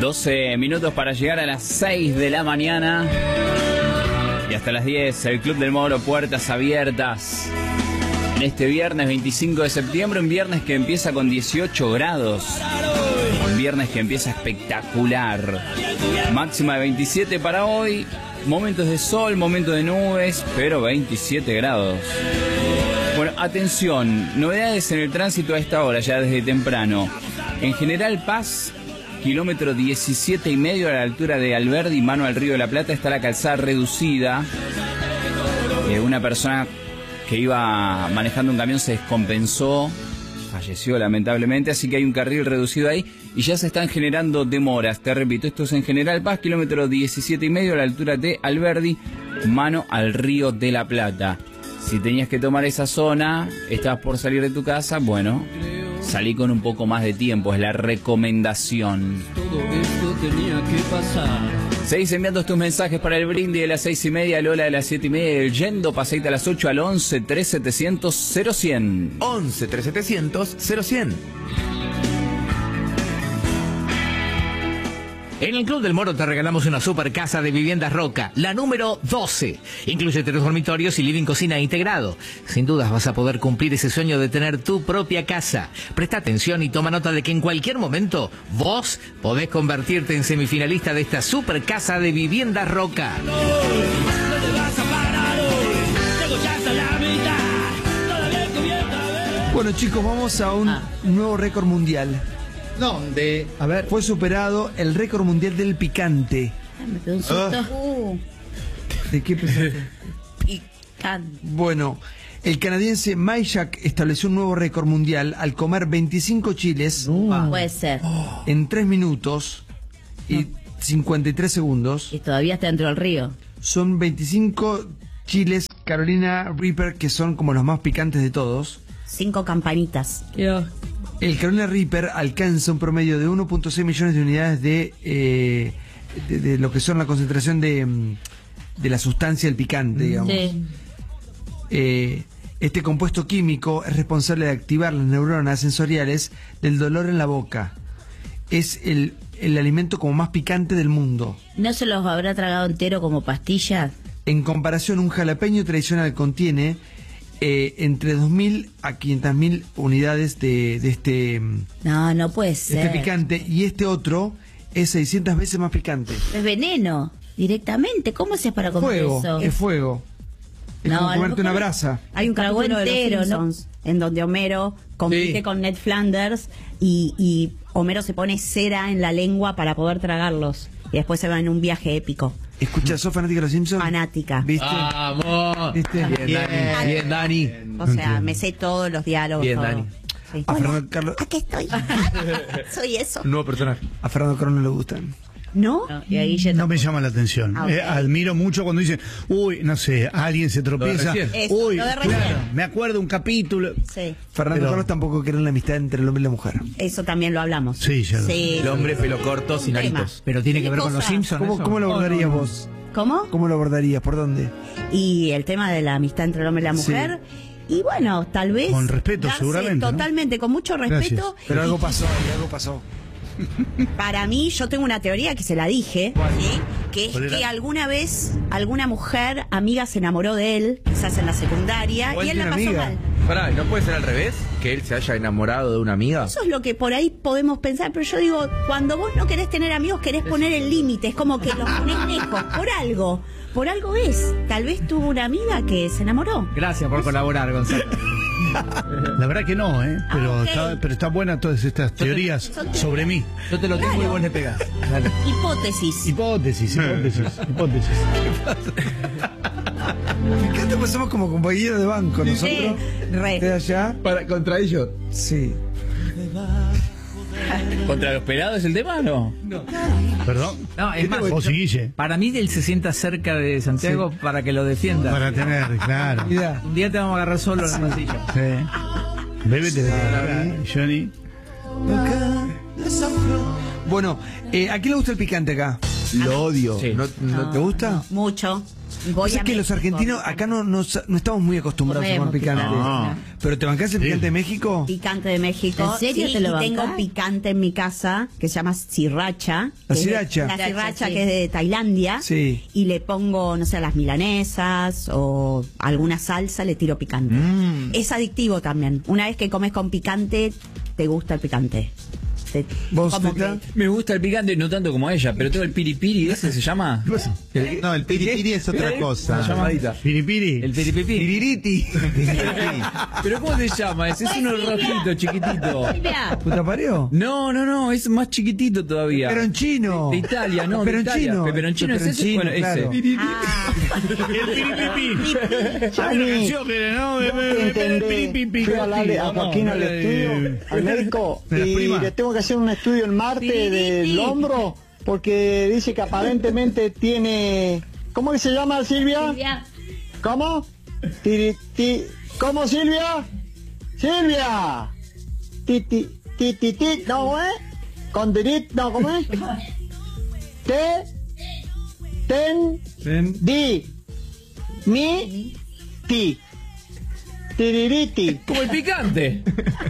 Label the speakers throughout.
Speaker 1: 12 minutos para llegar a las 6 de la mañana. Y hasta las 10, el Club del Moro, puertas abiertas. En este viernes 25 de septiembre, un viernes que empieza con 18 grados. Un viernes que empieza espectacular. Máxima de 27 para hoy. Momentos de sol, momentos de nubes, pero 27 grados. Bueno, atención, novedades en el tránsito a esta hora, ya desde temprano. En General Paz, kilómetro 17,5 a la altura de Alberdi, mano al Río de la Plata, está la calzada reducida. Una persona que iba manejando un camión se descompensó, falleció lamentablemente, así que hay un carril reducido ahí y ya se están generando demoras. Te repito, esto es en General Paz, kilómetro 17,5 a la altura de Alberdi, mano al Río de la Plata. Si tenías que tomar esa zona, estabas por salir de tu casa, bueno, salí con un poco más de tiempo, es la recomendación.
Speaker 2: Todo esto tenía que pasar.
Speaker 1: Seguís enviando tus mensajes para el brindis de las 6:30, Lola de las 7:30, el Yendo, paseita a las 8 al 11 3700 0100.
Speaker 3: 11 3700 0100.
Speaker 4: En el Club del Moro te regalamos una super casa de viviendas Roca, la número 12. Incluye 3 dormitorios y living cocina integrado. Sin dudas vas a poder cumplir ese sueño de tener tu propia casa. Presta atención y toma nota de que en cualquier momento vos podés convertirte en semifinalista de esta super casa de viviendas Roca.
Speaker 5: Bueno, chicos, vamos a un nuevo récord mundial.
Speaker 6: ¿Dónde?
Speaker 5: A ver, fue superado el récord mundial del picante.
Speaker 7: Me pegó un susto.
Speaker 5: ¿De qué pensaste?
Speaker 7: Picante.
Speaker 5: Bueno, el canadiense Mayshak estableció un nuevo récord mundial al comer 25 chiles
Speaker 7: Puede ser.
Speaker 5: en 3 minutos y 53 segundos.
Speaker 7: Y todavía está dentro del río.
Speaker 5: Son 25 chiles Carolina Reaper, que son como los más picantes de todos.
Speaker 7: 5 campanitas.
Speaker 5: El Carolina Reaper alcanza un promedio de 1.6 millones de unidades de lo que son la concentración de la sustancia del picante, digamos.
Speaker 7: Sí.
Speaker 5: Este compuesto químico es responsable de activar las neuronas sensoriales del dolor en la boca. Es el alimento como más picante del mundo.
Speaker 7: ¿No se los habrá tragado entero como pastillas?
Speaker 5: En comparación, un jalapeño tradicional contiene entre 2.000 a 500.000 unidades de este
Speaker 7: No puede ser.
Speaker 5: picante, y este otro es 600 veces más picante.
Speaker 7: Es veneno, directamente. ¿Cómo haces para comer eso?
Speaker 5: Es fuego. Es
Speaker 7: No,
Speaker 5: como
Speaker 7: a lo
Speaker 5: comerte una
Speaker 7: mejor-
Speaker 5: brasa.
Speaker 6: Hay un
Speaker 7: Trago
Speaker 6: capítulo
Speaker 7: entero,
Speaker 6: de los Simpsons en donde Homero compite
Speaker 5: Sí.
Speaker 6: con Ned Flanders y Homero se pone cera en la lengua para poder tragarlos. Y después se va en un viaje épico.
Speaker 5: Escucha, ¿sos fanática de los Simpsons?
Speaker 6: Fanática.
Speaker 5: ¿Viste?
Speaker 4: ¡Vamos!
Speaker 5: ¿Viste?
Speaker 4: Bien, Dani.
Speaker 6: O sea, me sé todos los diálogos.
Speaker 4: Bien,
Speaker 6: todo.
Speaker 4: Dani.
Speaker 6: Sí.
Speaker 5: A Fernando Carlos,
Speaker 6: Aquí estoy. Soy eso.
Speaker 3: Un nuevo personaje.
Speaker 5: a Fernando Carlos no le gustan.
Speaker 6: ¿No?
Speaker 7: Y ahí ya
Speaker 8: No me llama la atención.
Speaker 6: Ah, ok.
Speaker 8: Admiro mucho cuando dicen, uy, no sé, alguien se tropieza.
Speaker 3: recién.
Speaker 6: Eso,
Speaker 8: Uy,
Speaker 6: lo de recién.
Speaker 8: claro, me acuerdo un capítulo.
Speaker 6: Sí.
Speaker 5: Fernando
Speaker 8: Pero-
Speaker 5: Carlos tampoco cree en la amistad entre el hombre y la mujer.
Speaker 6: Eso también lo hablamos.
Speaker 8: Sí, ya lo
Speaker 6: Sí.
Speaker 3: El hombre pelo corto, sin
Speaker 6: tema.
Speaker 3: aritos.
Speaker 4: Pero tiene que
Speaker 6: ¿Qué
Speaker 4: ver con los
Speaker 6: cosa?
Speaker 4: Simpsons.
Speaker 5: ¿Cómo,
Speaker 4: eso.
Speaker 5: cómo lo abordarías vos?
Speaker 6: ¿Cómo?
Speaker 5: ¿Cómo lo abordarías? ¿Por dónde?
Speaker 6: Y el tema de la amistad entre el hombre y la mujer. Y bueno, tal vez.
Speaker 8: Con respeto,
Speaker 6: darse
Speaker 8: seguramente, ¿no?
Speaker 6: Totalmente, con mucho respeto.
Speaker 5: Pero algo pasó, algo pasó.
Speaker 6: Para mí, yo tengo una teoría que se la dije, ¿sí? Que es
Speaker 8: ¿Cuál era?
Speaker 6: que alguna vez alguna mujer amiga se enamoró de él, quizás en la secundaria,
Speaker 5: ¿Cuál
Speaker 6: y él
Speaker 5: de
Speaker 6: la
Speaker 5: una
Speaker 6: pasó
Speaker 5: amiga?
Speaker 6: mal.
Speaker 3: Pará, ¿no puede ser al revés? Que él se haya enamorado de una amiga.
Speaker 6: Eso es lo que por ahí podemos pensar, pero yo digo, cuando vos no querés tener amigos, querés poner el límite, es como que los ponés lejos, por algo es. Tal vez tuvo una amiga que se enamoró.
Speaker 4: Gracias por colaborar, Gonzalo.
Speaker 8: La verdad que no, pero,
Speaker 6: ok.
Speaker 8: pero está buena todas estas teorías sobre mí.
Speaker 4: Yo te lo tengo y vos le pegás. Dale.
Speaker 6: Hipótesis.
Speaker 8: Hipótesis.
Speaker 5: Me encanta, pues somos como compañeros de banco nosotros.
Speaker 6: Re.
Speaker 5: ¿Usted allá?
Speaker 3: ¿Contra ellos?
Speaker 5: Sí.
Speaker 1: ¿Contra los pelados es el tema o no?
Speaker 8: Perdón.
Speaker 4: No, es más,
Speaker 8: Vos sí, Guille.
Speaker 4: para mí él se sienta cerca de Santiago para que lo defienda.
Speaker 8: Para tener, claro.
Speaker 5: Mirá.
Speaker 4: Un día te vamos a agarrar solo en la masilla.
Speaker 8: Sí. Bébete, Johnny.
Speaker 5: Bueno, ¿a quién le gusta el picante acá?
Speaker 3: Lo odio.
Speaker 1: Sí.
Speaker 3: ¿No
Speaker 5: ¿Te gusta?
Speaker 6: Mucho. voy
Speaker 5: Es
Speaker 6: a
Speaker 5: que los
Speaker 6: México,
Speaker 5: argentinos
Speaker 6: picante.
Speaker 5: acá no estamos muy acostumbrados a comer
Speaker 7: Comemos
Speaker 5: picante.
Speaker 7: picante.
Speaker 5: ¿Pero te bancás el picante de México?
Speaker 6: Picante de México.
Speaker 7: ¿En serio
Speaker 6: Sí,
Speaker 7: te lo
Speaker 6: y
Speaker 7: bancás?
Speaker 6: tengo picante en mi casa que se llama sriracha.
Speaker 5: La
Speaker 6: que es de-
Speaker 5: sriracha.
Speaker 6: La sriracha
Speaker 7: Sí.
Speaker 6: que es de Tailandia.
Speaker 5: Sí.
Speaker 6: Y le pongo, no sé, las milanesas o alguna salsa, le tiro picante. Es adictivo también. Una vez que comes con picante, te gusta el picante.
Speaker 5: ¿Vos,
Speaker 6: como
Speaker 5: Teta?
Speaker 6: que-
Speaker 1: Me gusta el picante, no tanto como a ella, pero tengo el piripiri, ¿ese se llama?
Speaker 3: No, el piripiri es otra cosa.
Speaker 8: Piripiri.
Speaker 1: El piripipí.
Speaker 3: Piririti.
Speaker 1: ¿Pero cómo se llama? Ese es uno rojito, chiquitito.
Speaker 7: Silvia,
Speaker 5: ¿Puta parió?
Speaker 1: No, es más chiquitito todavía.
Speaker 5: Peperoncino.
Speaker 1: De Italia, no, de Italia. Peperoncino es ese, bueno,
Speaker 5: claro.
Speaker 1: ese.
Speaker 6: Ah,
Speaker 8: El piripipí. ¿Sabes la canción que era, no? Piripipí.
Speaker 9: Fui a hablarle a Joaquín al estudio, al médico,
Speaker 8: De las
Speaker 9: y
Speaker 8: primas.
Speaker 9: le tengo que hacer un estudio en Marte del hombro, porque dice que aparentemente tiene... ¿Cómo que se llama, Silvia?
Speaker 7: Silvia,
Speaker 9: ¿Cómo? ¿Cómo, Silvia? ¡Silvia! Ti, ¿no, ¿cómo es? Con dirit, ¿no, cómo es? Di, mi, ti. Tiririti.
Speaker 1: Como el picante.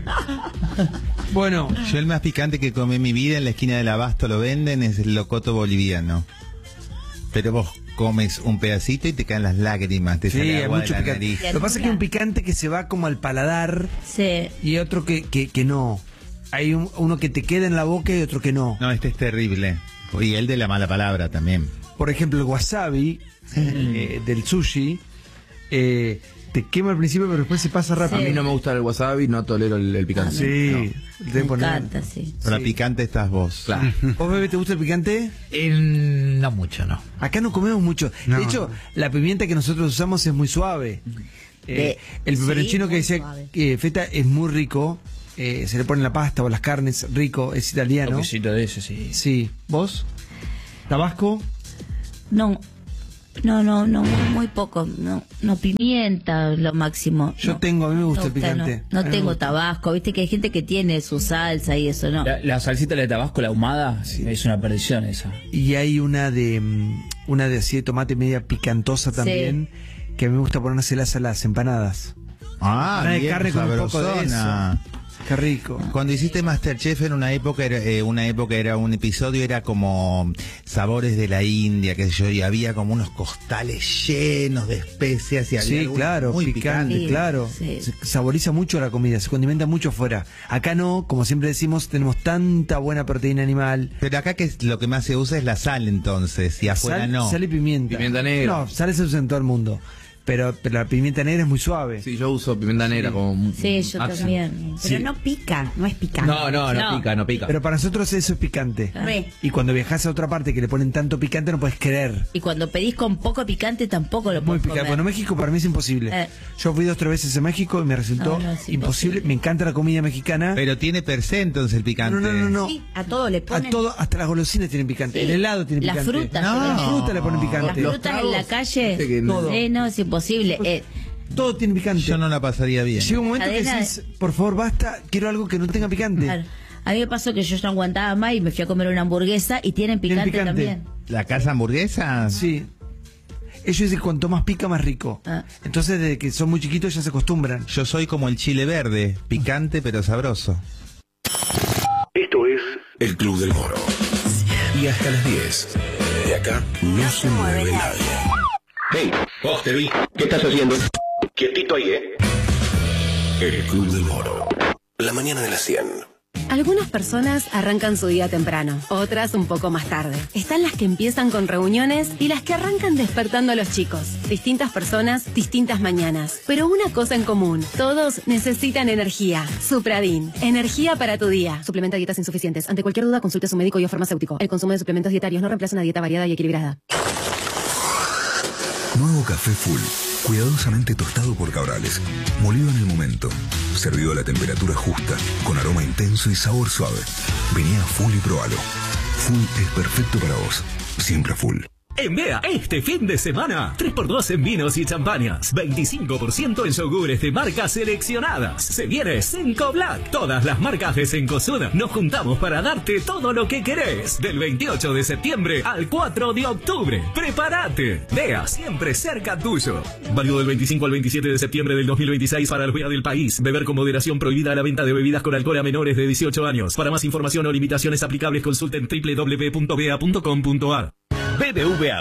Speaker 5: Bueno,
Speaker 3: Yo el más picante que comí en mi vida en la esquina del Abasto lo venden es el locoto boliviano. Pero vos comes un pedacito y te caen las lágrimas, te
Speaker 5: sí,
Speaker 3: sale
Speaker 5: hay
Speaker 3: agua de
Speaker 5: mucho
Speaker 3: la
Speaker 5: picante.
Speaker 3: nariz.
Speaker 5: Lo que pasa es que hay un picante que se va como al paladar
Speaker 7: sí.
Speaker 5: y otro que no. Hay uno que te queda en la boca y otro que no.
Speaker 3: No, este es terrible. Y el de la mala palabra también.
Speaker 5: Por ejemplo, el wasabi del sushi te quema al principio, pero después se pasa rápido.
Speaker 3: A mí no me gusta el wasabi, no tolero el picante.
Speaker 5: Sí,
Speaker 7: Me encanta, sí.
Speaker 3: Para picante estás vos.
Speaker 4: Claro.
Speaker 5: ¿Vos, bebé, te gusta el picante?
Speaker 4: No mucho, no.
Speaker 5: Acá no comemos mucho.
Speaker 8: No.
Speaker 5: De hecho, la pimienta que nosotros usamos es muy suave. El peperoncino
Speaker 6: sí,
Speaker 5: que
Speaker 6: muy
Speaker 5: decía
Speaker 6: suave.
Speaker 5: Feta es muy rico. Se le pone en la pasta o las carnes, rico, es italiano.
Speaker 1: Toquecito de ese, sí.
Speaker 5: Sí. ¿Vos? ¿Tabasco?
Speaker 7: No, muy poco. No, pimienta, lo máximo.
Speaker 5: Yo
Speaker 7: No.
Speaker 5: tengo, a mí me gusta el
Speaker 7: No,
Speaker 5: picante. A
Speaker 7: No
Speaker 5: mí me
Speaker 7: tengo
Speaker 5: gusta.
Speaker 7: tabasco, viste que hay gente que tiene su salsa y eso, no.
Speaker 1: La salsita de Tabasco, la ahumada, es una perdición esa.
Speaker 5: Y hay una de así de tomate media picantosa también, que a mí me gusta ponérselas a las empanadas.
Speaker 3: Ah,
Speaker 5: Una de
Speaker 3: bien,
Speaker 5: carne con un poco de
Speaker 3: sabrosona.
Speaker 5: Qué rico.
Speaker 3: Cuando hiciste Masterchef en una época era un episodio, era como sabores de la India, qué sé yo, y había como unos costales llenos de especias y había
Speaker 5: Sí,
Speaker 3: algunos
Speaker 5: claro,
Speaker 3: muy
Speaker 5: picante,
Speaker 7: Sí,
Speaker 5: claro.
Speaker 7: sí.
Speaker 5: Se saboriza mucho la comida, se condimenta mucho afuera. Acá no, como siempre decimos, tenemos tanta buena proteína animal.
Speaker 3: Pero acá que lo que más se usa es la sal entonces, y afuera no.
Speaker 5: Sal y pimienta.
Speaker 4: Pimienta negra.
Speaker 5: No, sal se usa en todo el mundo. Pero la pimienta negra es muy suave.
Speaker 4: Sí, yo uso pimienta negra como...
Speaker 7: Sí, yo también.
Speaker 6: Pero no pica, no es picante.
Speaker 7: No.
Speaker 4: pica.
Speaker 5: Pero para nosotros eso es picante.
Speaker 6: Re.
Speaker 5: Y cuando viajas a otra parte que le ponen tanto picante no puedes creer.
Speaker 7: Y cuando pedís con poco picante tampoco lo
Speaker 5: Muy
Speaker 7: puedes
Speaker 5: picante.
Speaker 7: comer.
Speaker 5: Bueno, México para mí es imposible.
Speaker 7: Yo
Speaker 5: fui 2 o 3 veces a México y me resultó
Speaker 7: No, es
Speaker 5: imposible.
Speaker 7: imposible.
Speaker 5: Me encanta la comida mexicana.
Speaker 3: Pero tiene per se entonces el picante.
Speaker 5: No.
Speaker 6: Sí, a todo le
Speaker 5: A
Speaker 6: ponen.
Speaker 5: todo, hasta las golosinas tienen picante.
Speaker 7: Sí.
Speaker 5: El helado tiene
Speaker 7: Las
Speaker 5: picante.
Speaker 7: frutas,
Speaker 5: La
Speaker 7: sí.
Speaker 5: fruta le ponen
Speaker 7: Las
Speaker 5: picante.
Speaker 7: frutas en la calle,
Speaker 4: Viste que no.
Speaker 5: Todo.
Speaker 7: no, es imposible.
Speaker 5: Todo tiene picante.
Speaker 3: Yo no la pasaría bien.
Speaker 5: Llega un momento que
Speaker 7: Cadena
Speaker 5: decís, por favor, basta, quiero algo que no tenga picante.
Speaker 7: Claro. A mí me pasó que yo no aguantaba más y me fui a comer una hamburguesa y tienen
Speaker 5: Tienen
Speaker 7: picante,
Speaker 5: picante.
Speaker 7: también.
Speaker 3: ¿La casa hamburguesa?
Speaker 5: Sí. Ellos dicen que cuanto más pica, más rico.
Speaker 7: Ah.
Speaker 5: Entonces, desde que son muy chiquitos ya se acostumbran.
Speaker 3: Yo soy como el chile verde, picante pero sabroso.
Speaker 10: Esto es El Club del Moro. Y hasta las 10. De acá no se mueve nadie. Hey, vos te vi. ¿Qué estás haciendo? Quietito ahí, El Club del Moro. La mañana de las 100.
Speaker 11: Algunas personas arrancan su día temprano, otras un poco más tarde. Están las que empiezan con reuniones y las que arrancan despertando a los chicos. Distintas personas, distintas mañanas. Pero una cosa en común, todos necesitan energía. Supradin, energía para tu día. Suplementa dietas insuficientes. Ante cualquier duda, consulte a su médico y o farmacéutico. El consumo de suplementos dietarios no reemplaza una dieta variada y equilibrada.
Speaker 10: Nuevo café Full. Cuidadosamente tostado por Cabrales. Molido en el momento. Servido a la temperatura justa. Con aroma intenso y sabor suave. Vení a Full y probalo. Full es perfecto para vos. Siempre Full.
Speaker 12: En Bea, este fin de semana, 3x2 en vinos y champañas, 25% en yogures de marcas seleccionadas. Se viene Senco Black. Todas las marcas de Cencosud nos juntamos para darte todo lo que querés. Del 28 de septiembre al 4 de octubre. ¡Prepárate! Bea, siempre cerca tuyo. Válido del 25 al 27 de septiembre del 2026 para el Bea del país. Beber con moderación, prohibida la venta de bebidas con alcohol a menores de 18 años. Para más información o limitaciones aplicables, consulten www.bea.com.ar.
Speaker 10: BBVA